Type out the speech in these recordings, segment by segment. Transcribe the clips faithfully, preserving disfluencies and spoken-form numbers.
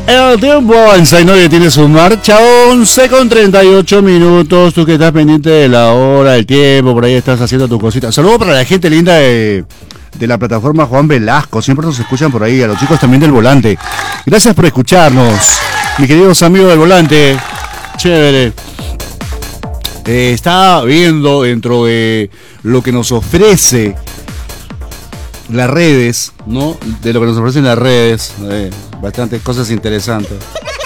El tiempo avanza y nadie tiene su marcha. Once con treinta y ocho minutos. Tú que estás pendiente de la hora, del tiempo, por ahí estás haciendo tu cosita. Saludos para la gente linda de, de la plataforma Juan Velasco. Siempre nos escuchan por ahí. A los chicos también del volante. Gracias por escucharnos, mis queridos amigos del volante. Chévere. Eh, estaba viendo dentro de lo que nos ofrece las redes, ¿no? De lo que nos ofrecen las redes, eh, bastantes cosas interesantes.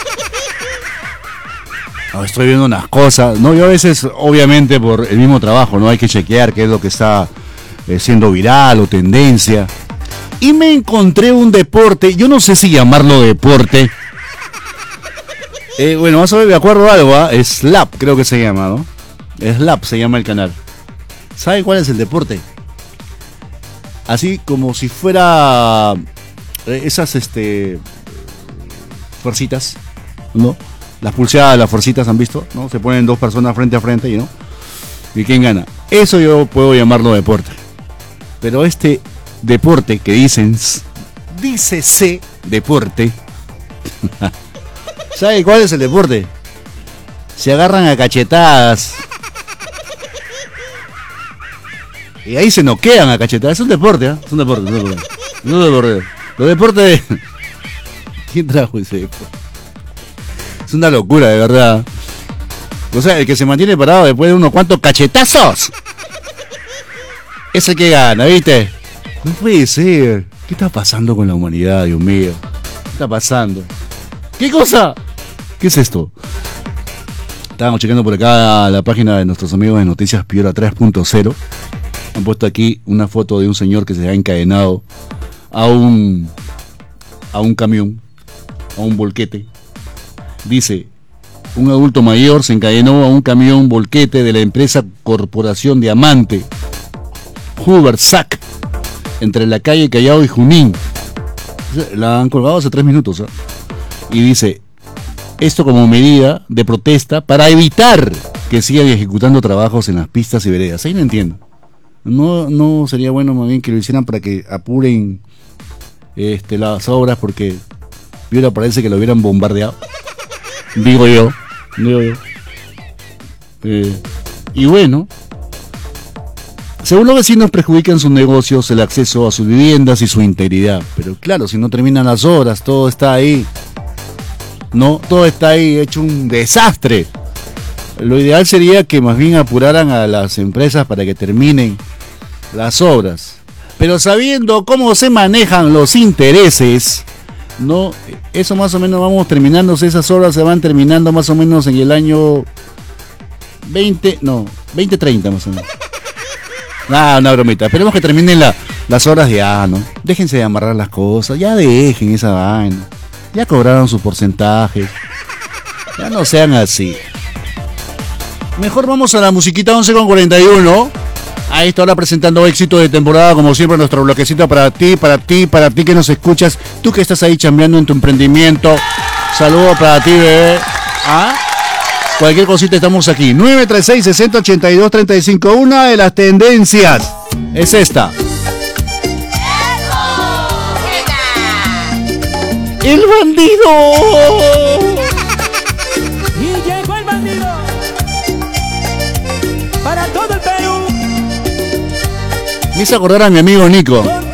No, estoy viendo unas cosas, ¿no? Yo a veces, obviamente, por el mismo trabajo, ¿no? Hay que chequear qué es lo que está eh, siendo viral o tendencia. Y me encontré un deporte, yo no sé si llamarlo deporte. Eh, bueno, más o menos me acuerdo de algo, ¿eh? Slap, creo que se llama, ¿no? Slap se llama el canal. ¿Sabe cuál es el deporte? Así como si fuera esas este fuercitas, ¿no? Las pulseadas, las fuercitas, ¿han visto? ¿No? Se ponen dos personas frente a frente y ¿no? ¿Y quién gana? Eso yo puedo llamarlo deporte. Pero este deporte que dicen, dícese deporte. ¿Sabe cuál es el deporte? Se agarran a cachetadas. Y ahí se noquean a cachetadas. Es un deporte, ¿eh? Es un deporte, es un deporte. Es un deporte. Los deportes. ¿Quién trajo ese deporte? Es una locura, de verdad. O sea, el que se mantiene parado después de unos cuantos cachetazos. Ese que gana, ¿viste? No puede ser. ¿Qué está pasando con la humanidad, Dios mío? ¿Qué está pasando? ¿Qué cosa? ¿Qué es esto? Estábamos checando por acá la página de nuestros amigos de Noticias Piura tres punto cero. Han puesto aquí una foto de un señor que se ha encadenado a un a un camión, a un volquete. Dice, un adulto mayor se encadenó a un camión volquete de la empresa Corporación Diamante, Hubersac, entre la calle Callao y Junín. La han colgado hace tres minutos, ¿eh? Y dice, esto como medida de protesta para evitar que sigan ejecutando trabajos en las pistas y veredas. Ahí no entiendo. No, no sería bueno más bien que lo hicieran para que apuren este, las obras, porque ahora parece que lo hubieran bombardeado. Digo yo, digo yo. Eh, y bueno, según los vecinos perjudican sus negocios, el acceso a sus viviendas y su integridad. Pero claro, si no terminan las obras, todo está ahí. No, todo está ahí hecho un desastre. Lo ideal sería que más bien apuraran a las empresas para que terminen las obras. Pero sabiendo cómo se manejan los intereses, no, eso más o menos vamos terminando, esas obras se van terminando más o menos en el año veinte, no, veinte treinta más o menos. Ah, una bromita. Esperemos que terminen la, las obras ya, ¿no? Déjense de amarrar las cosas, ya dejen esa vaina. Ya cobraron sus porcentajes. Ya no sean así. Mejor vamos a la musiquita. Once con cuarenta y uno. Ahí está ahora presentando éxito de temporada, como siempre, nuestro bloquecito para ti, para ti, para ti que nos escuchas. Tú que estás ahí chambeando en tu emprendimiento. Saludos para ti, bebé. ¿Ah? Cualquier cosita estamos aquí. nueve tres seis, seis cero, ocho dos, tres cinco. Una de las tendencias es esta. ¡El bandido! Y llegó el bandido para todo el Perú. Me hice acordar a mi amigo Nico.